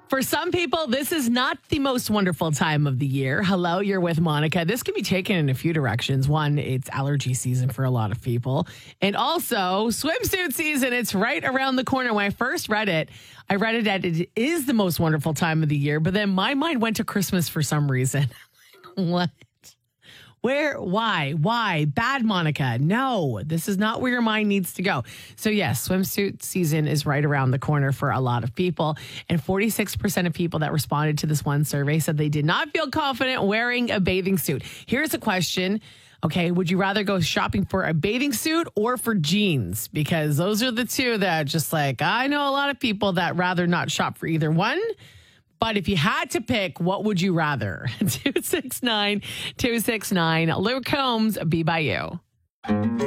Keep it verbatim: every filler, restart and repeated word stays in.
For some people, this is not the most wonderful time of the year. Hello, you're with Monica. This can be taken in a few directions. One, it's allergy season for a lot of people. And also, swimsuit season. It's right around the corner. When I first read it, I read it that it is the most wonderful time of the year. But then my mind went to Christmas for some reason. What? Where? Why? Why? Bad, Monica. No, this is not where your mind needs to go. So yes, swimsuit season is right around the corner for a lot of people. And forty-six percent of people that responded to this one survey said they did not feel confident wearing a bathing suit. Here's a question. Okay, would you rather go shopping for a bathing suit or for jeans? Because those are the two that just like, I know a lot of people that rather not shop for either one. But if you had to pick, what would you rather? two six nine, two six nine. Luke Combs, Be By You.